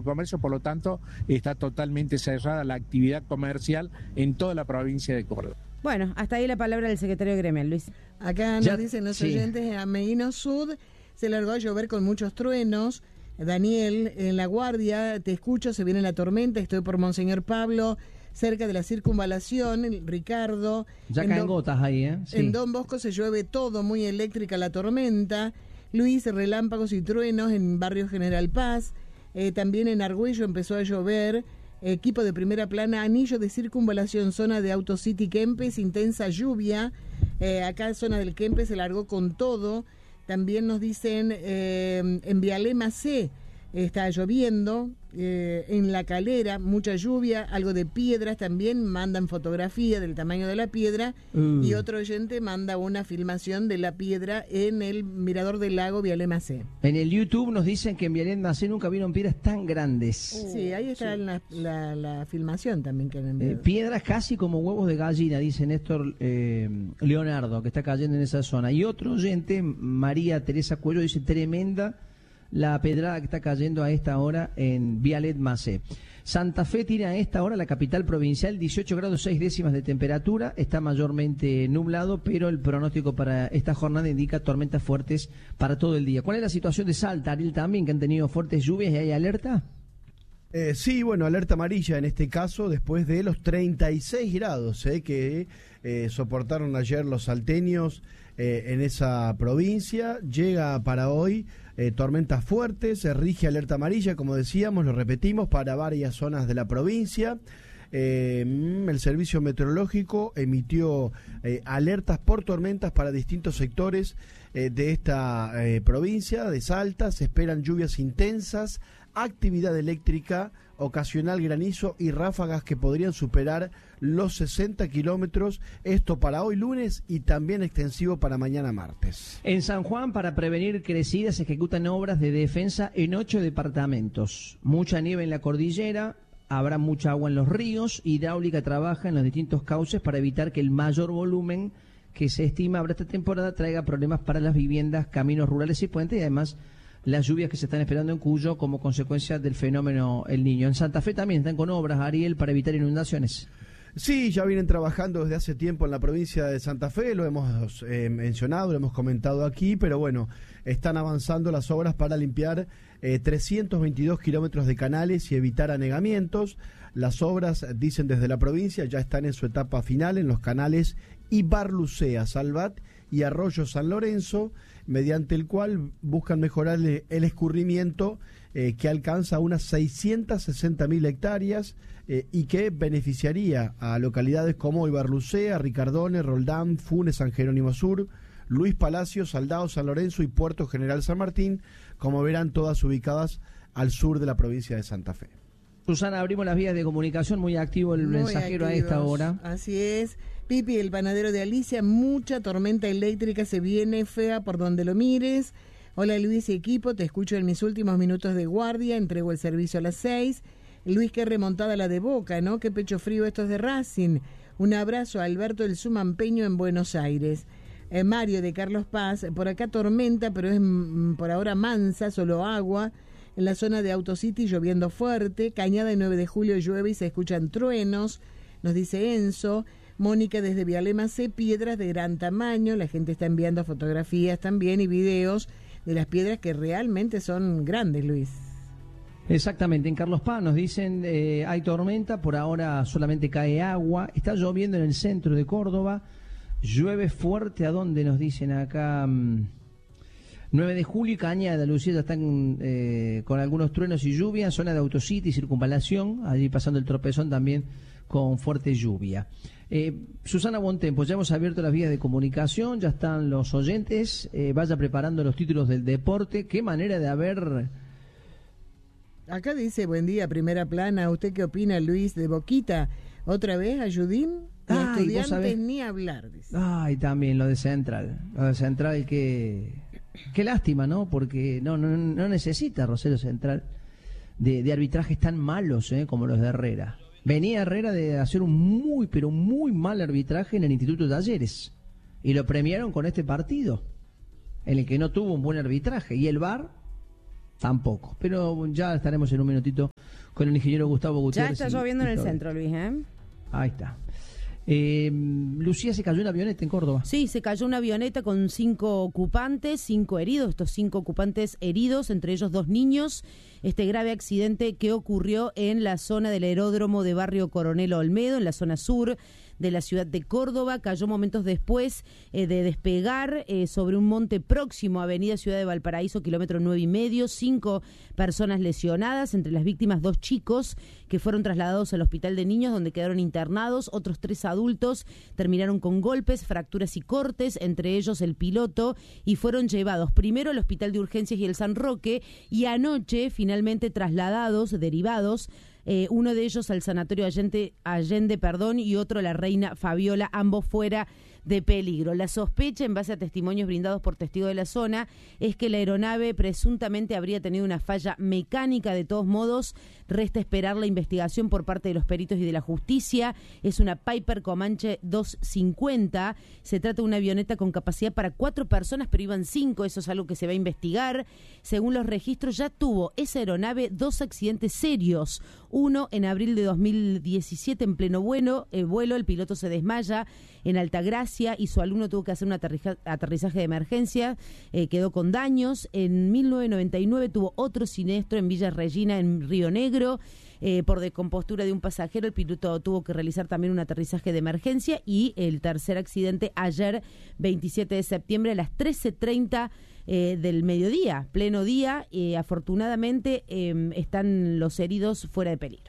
comercio, por lo tanto está totalmente cerrada la actividad comercial en toda la provincia de Córdoba. Bueno, hasta ahí la palabra del secretario gremial, Luis. Acá nos dicen los oyentes, a Meguino Sud se largó a llover con muchos truenos. Daniel, en La Guardia, te escucho, se viene la tormenta, estoy por Monseñor Pablo, cerca de la circunvalación. Ricardo. Ya caen gotas ahí, ¿eh? Sí. En Don Bosco se llueve todo, muy eléctrica la tormenta. Luis, relámpagos y truenos en Barrio General Paz. También en Argüello empezó a llover. Equipo de primera plana, anillo de circunvalación, zona de Autocity Kempes, intensa lluvia. Acá zona del Kempes se largó con todo. También nos dicen en Vialema C está lloviendo, en La Calera mucha lluvia, algo de piedras también, mandan fotografía del tamaño de la piedra y otro oyente manda una filmación de la piedra en el mirador del lago Vialema C. En el YouTube nos dicen que en Vialema C nunca vieron piedras tan grandes. Sí, ahí está la filmación también que han enviado. Piedras casi como huevos de gallina, dice Néstor Leonardo, que está cayendo en esa zona. Y otro oyente, María Teresa Cuello, dice tremenda la pedrada que está cayendo a esta hora en Vialet Macé. Santa Fe tiene a esta hora, la capital provincial, 18 grados 6 décimas de temperatura, está mayormente nublado, pero el pronóstico para esta jornada indica tormentas fuertes para todo el día. ¿Cuál es la situación de Salta, Ariel, también, que han tenido fuertes lluvias y hay alerta? Sí, bueno, alerta amarilla en este caso, después de los 36 grados que soportaron ayer los salteños en esa provincia. Llega para hoy tormentas fuertes, se rige alerta amarilla, como decíamos, lo repetimos, para varias zonas de la provincia. El servicio meteorológico emitió alertas por tormentas para distintos sectores de esta provincia de Salta. Se esperan lluvias intensas, actividad eléctrica, ocasional granizo y ráfagas que podrían superar los 60 kilómetros, esto para hoy lunes y también extensivo para mañana martes. En San Juan, para prevenir crecidas, se ejecutan obras de defensa en 8 departamentos. Mucha nieve en la cordillera, habrá mucha agua en los ríos, hidráulica trabaja en los distintos cauces para evitar que el mayor volumen que se estima habrá esta temporada traiga problemas para las viviendas, caminos rurales y puentes, y además las lluvias que se están esperando en Cuyo como consecuencia del fenómeno El Niño. En Santa Fe también están con obras, Ariel, para evitar inundaciones. Sí, ya vienen trabajando desde hace tiempo en la provincia de Santa Fe, lo hemos mencionado, lo hemos comentado aquí, pero bueno, están avanzando las obras para limpiar 322 kilómetros de canales y evitar anegamientos. Las obras, dicen desde la provincia, ya están en su etapa final en los canales Ibarlucea, Salvat y Arroyo San Lorenzo, mediante el cual buscan mejorar el escurrimiento que alcanza unas 660.000 hectáreas y que beneficiaría a localidades como Ibarlucea, Ricardones, Roldán, Funes, San Jerónimo Sur, Luis Palacio, Saldao, San Lorenzo y Puerto General San Martín, como verán, todas ubicadas al sur de la provincia de Santa Fe. Susana, abrimos las vías de comunicación, muy activo el mensajero a esta hora. Así es. Pipi, el panadero de Alicia, mucha tormenta eléctrica se viene fea por donde lo mires. Hola Luis y equipo, te escucho en mis últimos minutos de guardia, entrego el servicio a las 6. Luis, qué remontada la de Boca, ¿no? Qué pecho frío estos de Racing. Un abrazo a Alberto del Sumampeño en Buenos Aires. Mario de Carlos Paz, por acá tormenta, pero es por ahora mansa, solo agua. En la zona de Autocity lloviendo fuerte, Cañada y 9 de Julio llueve y se escuchan truenos, nos dice Enzo. Mónica desde Vialema C, piedras de gran tamaño, la gente está enviando fotografías también y videos de las piedras que realmente son grandes, Luis. Exactamente, en Carlos Paz nos dicen hay tormenta, por ahora solamente cae agua, está lloviendo en el centro de Córdoba, llueve fuerte, ¿a dónde nos dicen acá? 9 de julio y Cañada, Lucía, ya están con algunos truenos y lluvia, zona de Autocity, circunvalación, allí pasando el Tropezón también con fuerte lluvia. Susana Bontempo, ya hemos abierto las vías de comunicación, ya están los oyentes, vaya preparando los títulos del deporte, qué manera de haber... Acá dice, buen día, primera plana, ¿usted qué opina, Luis, de Boquita? ¿Otra vez a Judín? Estudiantes ni hablar, dice. Ay, también lo de Central, qué lástima, ¿no? Porque no necesita Rosario Central de arbitrajes tan malos como los de Herrera. Venía Herrera de hacer un muy, pero muy mal arbitraje en el Instituto de Talleres. Y lo premiaron con este partido, en el que no tuvo un buen arbitraje. Y el VAR tampoco. Pero ya estaremos en un minutito con el ingeniero Gustavo Gutiérrez. Ya está lloviendo en el centro, Luis, ¿eh? Ahí está. Lucía, ¿se cayó una avioneta en Córdoba? Sí, se cayó una avioneta con 5 ocupantes, 5 heridos, estos 5 ocupantes heridos, entre ellos 2 niños. Este grave accidente que ocurrió en la zona del aeródromo de Barrio Coronel Olmedo, en la zona sur de la ciudad de Córdoba, cayó momentos después de despegar sobre un monte próximo a Avenida Ciudad de Valparaíso, kilómetro 9,5, 5 personas lesionadas, entre las víctimas 2 chicos que fueron trasladados al hospital de niños donde quedaron internados, otros 3 adultos terminaron con golpes, fracturas y cortes, entre ellos el piloto, y fueron llevados primero al hospital de urgencias y el San Roque, y anoche finalmente derivados, uno de ellos al sanatorio Allende, y otro a la Reina Fabiola, ambos fuera de peligro. La sospecha, en base a testimonios brindados por testigos de la zona, es que la aeronave presuntamente habría tenido una falla mecánica. De todos modos, resta esperar la investigación por parte de los peritos y de la justicia. Es una Piper Comanche 250. Se trata de una avioneta con capacidad para 4 personas, pero iban 5. Eso es algo que se va a investigar. Según los registros, ya tuvo esa aeronave 2 accidentes serios. Uno en abril de 2017 en pleno vuelo, el piloto se desmaya en Altagracia y su alumno tuvo que hacer un aterrizaje de emergencia, quedó con daños. En 1999 tuvo otro siniestro en Villa Regina, en Río Negro, por descompostura de un pasajero. El piloto tuvo que realizar también un aterrizaje de emergencia. Y el tercer accidente ayer, 27 de septiembre, a las 13:30 del mediodía, pleno día. Afortunadamente están los heridos fuera de peligro.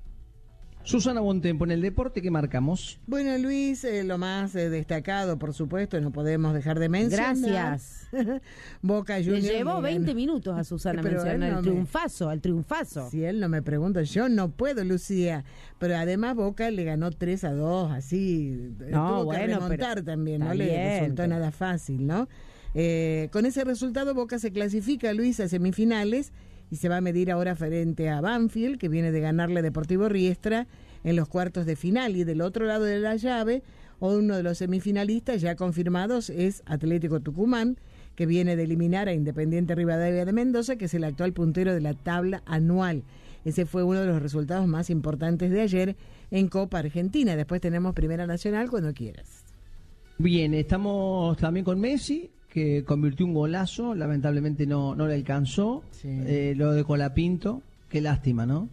Susana Bontempo, en el deporte, ¿qué marcamos? Bueno, Luis, lo más destacado, por supuesto, no podemos dejar de mencionar. Gracias. Boca Juniors. Le llevó 20 minutos a Susana mencionar al triunfazo. Si él no me pregunta, yo no puedo, Lucía. Pero además Boca le ganó 3-2, así. Tuvo que remontar también, no le resultó nada fácil, ¿no? Con ese resultado Boca se clasifica, Luis, a semifinales y se va a medir ahora frente a Banfield, que viene de ganarle a Deportivo Riestra en los cuartos de final. Y del otro lado de la llave, uno de los semifinalistas ya confirmados es Atlético Tucumán, que viene de eliminar a Independiente Rivadavia de Mendoza, que es el actual puntero de la tabla anual. Ese fue uno de los resultados más importantes de ayer en Copa Argentina. Después tenemos Primera Nacional cuando quieras. Bien, estamos también con Messi, que convirtió un golazo, lamentablemente no le alcanzó. Sí. Lo de Colapinto, qué lástima, ¿no?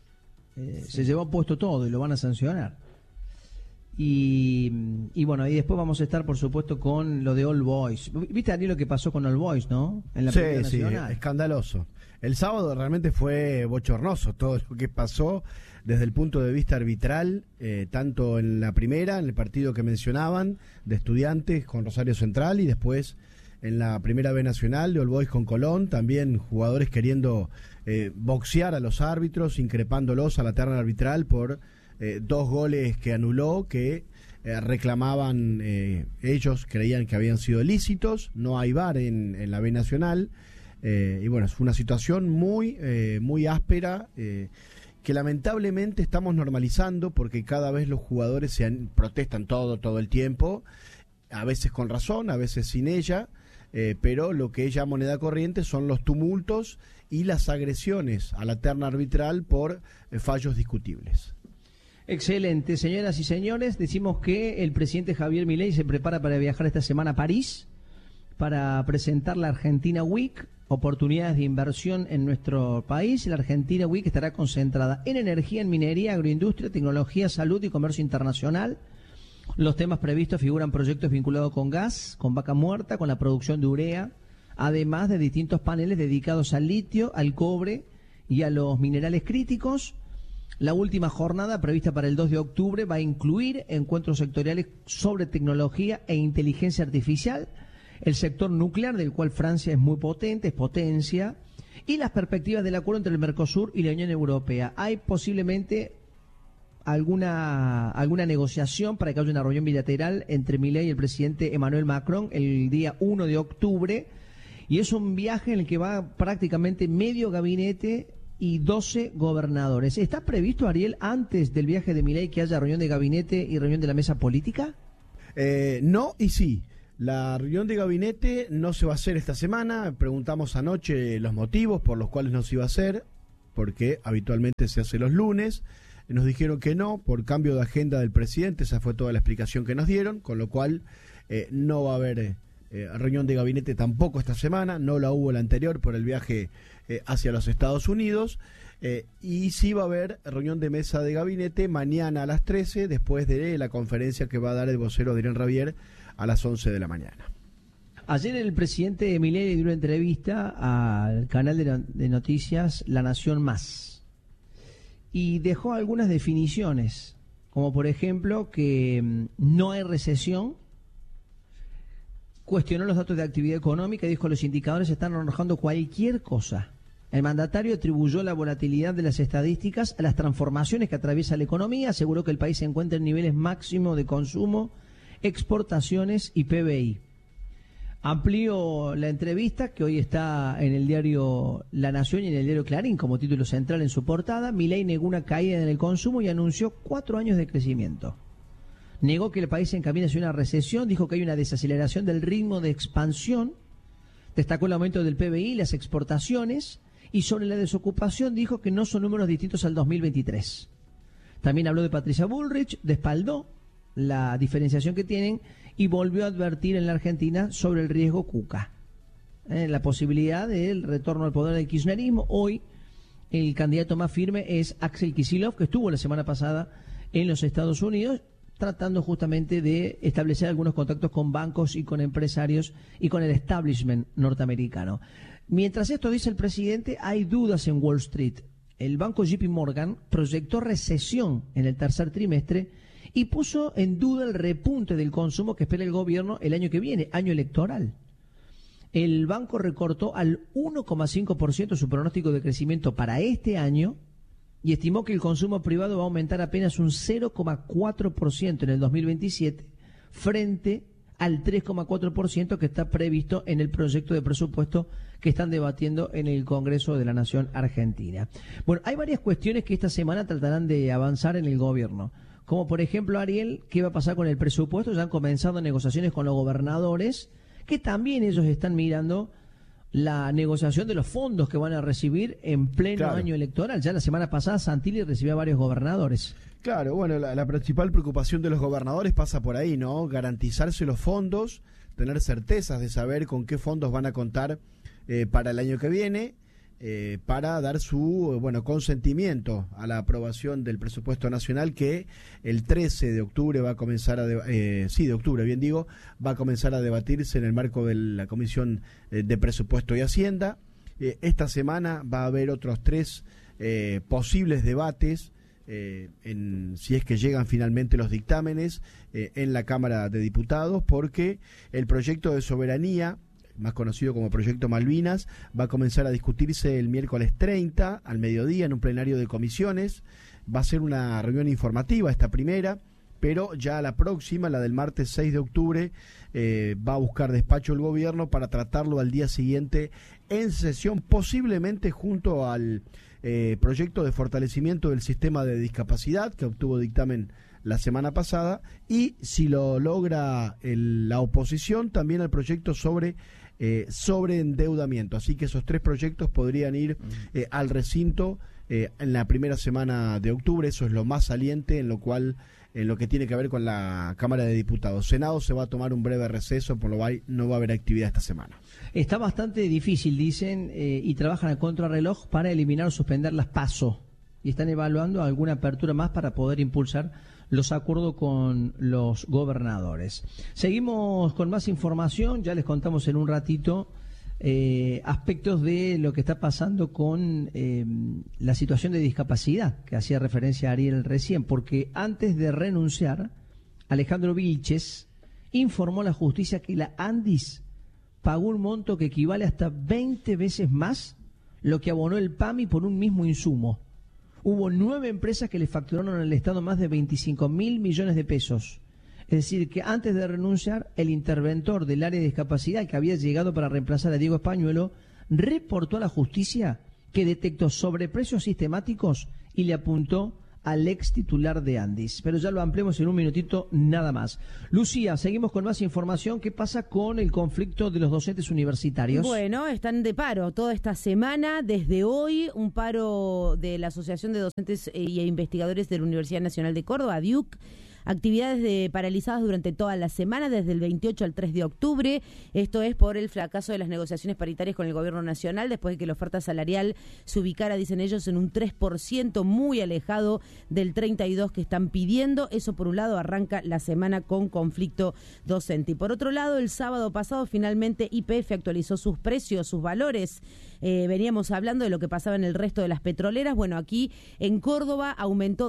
Sí. Se llevó puesto todo y lo van a sancionar. Y bueno, y después vamos a estar, por supuesto, con lo de All Boys. ¿Viste, Daniel, lo que pasó con All Boys, no? En la Primera Nacional. Sí, escandaloso. El sábado realmente fue bochornoso todo lo que pasó desde el punto de vista arbitral, tanto en la primera, en el partido que mencionaban, de Estudiantes con Rosario Central, y después en la Primera B Nacional de All Boys con Colón, también jugadores queriendo boxear a los árbitros, increpándolos a la terna arbitral por 2 goles que anuló, que reclamaban, ellos creían que habían sido ilícitos. No hay VAR en la B Nacional, y bueno, es una situación muy áspera, que lamentablemente estamos normalizando, porque cada vez los jugadores protestan todo el tiempo, a veces con razón, a veces sin ella, pero lo que es ya moneda corriente son los tumultos y las agresiones a la terna arbitral por fallos discutibles. Excelente, señoras y señores, decimos que el presidente Javier Milei se prepara para viajar esta semana a París para presentar la Argentina Week, oportunidades de inversión en nuestro país. La Argentina Week estará concentrada en energía, en minería, agroindustria, tecnología, salud y comercio internacional. Los temas previstos figuran proyectos vinculados con gas, con vaca muerta, con la producción de urea, además de distintos paneles dedicados al litio, al cobre y a los minerales críticos. La última jornada, prevista para el 2 de octubre, va a incluir encuentros sectoriales sobre tecnología e inteligencia artificial, el sector nuclear, del cual Francia es muy potente, es potencia, y las perspectivas del acuerdo entre el Mercosur y la Unión Europea. Hay posiblemente alguna negociación para que haya una reunión bilateral entre Milei y el presidente Emmanuel Macron el día 1 de octubre, y es un viaje en el que va prácticamente medio gabinete y 12 gobernadores. ¿Está previsto, Ariel, antes del viaje de Milei, que haya reunión de gabinete y reunión de la mesa política? No y sí. La reunión de gabinete no se va a hacer esta semana. Preguntamos anoche los motivos por los cuales no se iba a hacer, porque habitualmente se hace los lunes. Nos dijeron que no, por cambio de agenda del presidente. Esa fue toda la explicación que nos dieron, con lo cual no va a haber reunión de gabinete tampoco esta semana. No la hubo la anterior por el viaje hacia los Estados Unidos. Y sí va a haber reunión de mesa de gabinete mañana a las 13, después de la conferencia que va a dar el vocero Adrián Rabier a las 11 de la mañana. Ayer el presidente Milei dio una entrevista al canal de noticias La Nación Más y dejó algunas definiciones, como por ejemplo que no hay recesión. Cuestionó los datos de actividad económica y dijo que los indicadores están arrojando cualquier cosa. El mandatario atribuyó la volatilidad de las estadísticas a las transformaciones que atraviesa la economía, aseguró que el país se encuentra en niveles máximos de consumo, exportaciones y PBI. Amplió la entrevista, que hoy está en el diario La Nación y en el diario Clarín como título central en su portada. Milei negó una caída en el consumo y anunció 4 años de crecimiento. Negó que el país se encamina hacia una recesión, dijo que hay una desaceleración del ritmo de expansión, destacó el aumento del PBI y las exportaciones, y sobre la desocupación dijo que no son números distintos al 2023. También habló de Patricia Bullrich, respaldó la diferenciación que tienen y volvió a advertir en la Argentina sobre el riesgo Cuca, la posibilidad del retorno al poder del kirchnerismo. Hoy el candidato más firme es Axel Kicillof, que estuvo la semana pasada en los Estados Unidos tratando justamente de establecer algunos contactos con bancos y con empresarios y con el establishment norteamericano. Mientras esto dice el presidente, hay dudas en Wall Street. El banco JP Morgan proyectó recesión en el tercer trimestre y puso en duda el repunte del consumo que espera el gobierno el año que viene, año electoral. El banco recortó al 1,5% su pronóstico de crecimiento para este año y estimó que el consumo privado va a aumentar apenas un 0,4% en el 2027 frente al 3,4% que está previsto en el proyecto de presupuesto que están debatiendo en el Congreso de la Nación Argentina. Bueno, hay varias cuestiones que esta semana tratarán de avanzar en el gobierno. Como por ejemplo, Ariel, ¿qué va a pasar con el presupuesto? Ya han comenzado negociaciones con los gobernadores, que también ellos están mirando la negociación de los fondos que van a recibir en pleno año electoral. Ya la semana pasada Santilli recibió a varios gobernadores. Claro, bueno, la principal preocupación de los gobernadores pasa por ahí, ¿no? Garantizarse los fondos, tener certezas de saber con qué fondos van a contar para el año que viene, para dar su consentimiento a la aprobación del presupuesto nacional que el 13 de octubre va a comenzar va a comenzar a debatirse en el marco de la Comisión de Presupuesto y Hacienda. Esta semana va a haber otros 3 posibles debates si es que llegan finalmente los dictámenes en la Cámara de Diputados, porque el proyecto de soberanía, más conocido como Proyecto Malvinas, va a comenzar a discutirse el miércoles 30 al mediodía en un plenario de comisiones. Va a ser una reunión informativa esta primera, pero ya la próxima, la del martes 6 de octubre, va a buscar despacho el gobierno para tratarlo al día siguiente en sesión, posiblemente junto al proyecto de fortalecimiento del sistema de discapacidad que obtuvo dictamen la semana pasada, y si lo logra la oposición, también al proyecto sobre endeudamiento. Así que esos 3 proyectos podrían ir al recinto en la primera semana de octubre. Eso es lo más saliente en lo que tiene que ver con la Cámara de Diputados. Senado se va a tomar un breve receso, por lo cual no va a haber actividad esta semana. Está bastante difícil, dicen, y trabajan a contrarreloj para eliminar o suspender las PASO, y están evaluando alguna apertura más para poder impulsar los acuerdos con los gobernadores. Seguimos con más información, ya les contamos en un ratito aspectos de lo que está pasando con la situación de discapacidad, que hacía referencia a Ariel recién, porque antes de renunciar, Alejandro Vilches informó a la justicia que la ANDIS pagó un monto que equivale hasta 20 veces más lo que abonó el PAMI por un mismo insumo. Hubo 9 empresas que le facturaron al Estado más de 25.000 millones de pesos. Es decir, que antes de renunciar, el interventor del área de discapacidad que había llegado para reemplazar a Diego Españuelo reportó a la justicia que detectó sobreprecios sistemáticos y le apuntó al ex titular de Andis. Pero ya lo ampliamos en un minutito nada más. Lucía, seguimos con más información. ¿Qué pasa con el conflicto de los docentes universitarios? Bueno, están de paro toda esta semana. Desde hoy, un paro de la Asociación de Docentes y Investigadores de la Universidad Nacional de Córdoba, ADIUC. Actividades paralizadas durante toda la semana, desde el 28 al 3 de octubre. Esto es por el fracaso de las negociaciones paritarias con el gobierno nacional, después de que la oferta salarial se ubicara, dicen ellos, en un 3%, muy alejado del 32% que están pidiendo. Eso, por un lado, arranca la semana con conflicto docente. Y por otro lado, el sábado pasado, finalmente, YPF actualizó sus precios, sus valores. Veníamos hablando de lo que pasaba en el resto de las petroleras. Bueno, aquí en Córdoba aumentó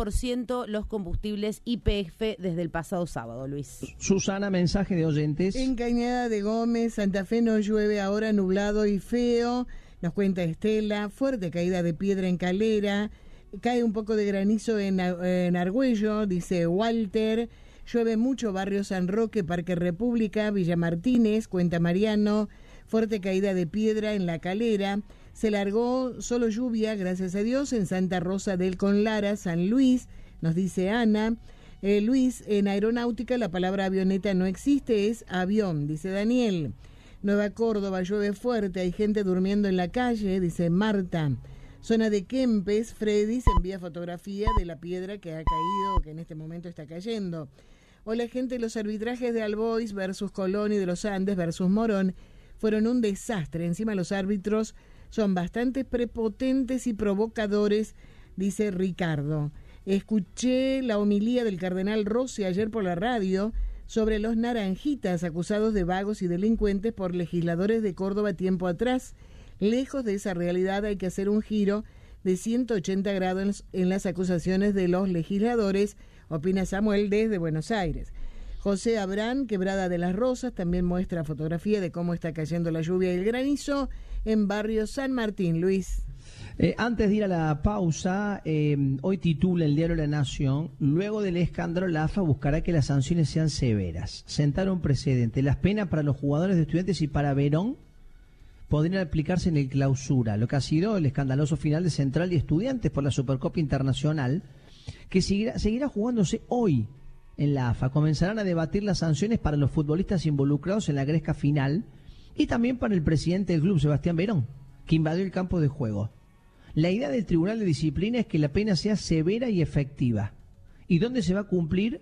2% los combustibles YPF desde el pasado sábado, Luis. Susana, mensaje de oyentes. En Cañada de Gómez, Santa Fe no llueve ahora, nublado y feo. Nos cuenta Estela, fuerte caída de piedra en Calera, cae un poco de granizo en Argüello, dice Walter. Llueve mucho, barrio San Roque, Parque República, Villa Martínez, cuenta Mariano. Fuerte caída de piedra en La Calera. Se largó solo lluvia, gracias a Dios, en Santa Rosa del Conlara, San Luis, nos dice Ana. Luis, en aeronáutica la palabra avioneta no existe, es avión, dice Daniel. Nueva Córdoba, llueve fuerte, hay gente durmiendo en la calle, dice Marta. Zona de Kempes, Freddy se envía fotografía de la piedra que ha caído, que en este momento está cayendo. Hola gente, los arbitrajes de Albois versus Colón y de los Andes versus Morón fueron un desastre. Encima los árbitros son bastante prepotentes y provocadores, dice Ricardo. Escuché la homilía del cardenal Rossi ayer por la radio sobre los naranjitas acusados de vagos y delincuentes por legisladores de Córdoba tiempo atrás. Lejos de esa realidad hay que hacer un giro de 180 grados en las acusaciones de los legisladores, opina Samuel desde Buenos Aires. José Abrán, Quebrada de las Rosas, también muestra fotografía de cómo está cayendo la lluvia y el granizo en barrio San Martín. Luis. Antes de ir a la pausa, hoy titula el diario La Nación: luego del escándalo, la AFA buscará que las sanciones sean severas. Sentar un precedente. Las penas para los jugadores de Estudiantes y para Verón podrían aplicarse en el clausura, lo que ha sido el escandaloso final de Central y Estudiantes por la Supercopa Internacional, que seguirá jugándose hoy en la AFA. Comenzarán a debatir las sanciones para los futbolistas involucrados en la gresca final y también para el presidente del club, Sebastián Verón, que invadió el campo de juego. La idea del Tribunal de Disciplina es que la pena sea severa y efectiva. ¿Y dónde se va a cumplir?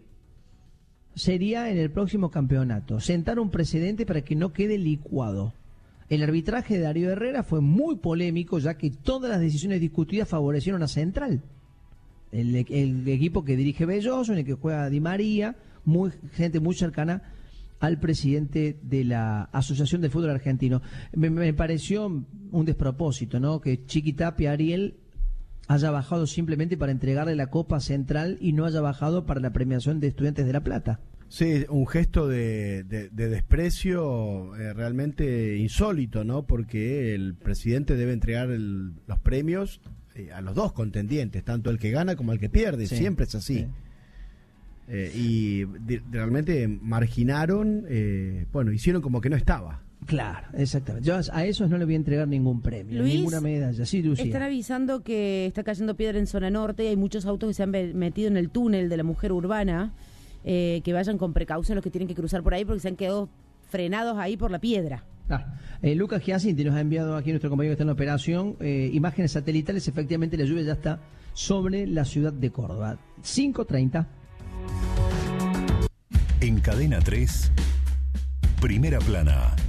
Sería en el próximo campeonato. Sentar un precedente para que no quede licuado. El arbitraje de Darío Herrera fue muy polémico, ya que todas las decisiones discutidas favorecieron a Central. El equipo que dirige Belloso, en el que juega Di María, gente muy cercana al presidente de la Asociación de Fútbol Argentino. Me pareció un despropósito, ¿no? Que Chiqui Tapia Ariel haya bajado simplemente para entregarle la Copa Central y no haya bajado para la premiación de Estudiantes de La Plata. Sí, un gesto de desprecio realmente insólito, ¿no? Porque el presidente debe entregar los premios a los dos contendientes, tanto el que gana como el que pierde, sí, siempre es así. Sí. Y realmente marginaron, hicieron como que no estaba. Claro, exactamente. Yo a esos no le voy a entregar ningún premio, Luis, ninguna medalla. Sí, Lucía. Están avisando que está cayendo piedra en zona norte y hay muchos autos que se han metido en el túnel de la mujer urbana, que vayan con precaución los que tienen que cruzar por ahí porque se han quedado frenados ahí por la piedra. Lucas Giacinti nos ha enviado aquí, nuestro compañero que está en la operación, imágenes satelitales. Efectivamente la lluvia ya está sobre la ciudad de Córdoba. 5:30. En Cadena 3, Primera Plana.